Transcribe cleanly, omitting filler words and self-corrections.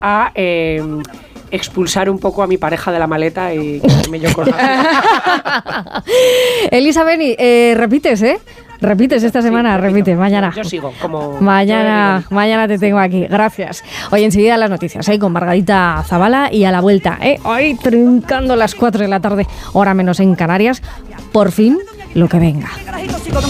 a expulsar un poco a mi pareja de la maleta y quedarme yo con la... Elisa Beni, repites, ¿eh? Repites esta semana, sí, repites, mañana. Yo sigo, como... Mañana te tengo aquí, gracias. Hoy enseguida las noticias, con Margarita Zavala y a la vuelta, hoy trincando las 4 de la tarde, hora menos en Canarias, por fin lo que venga.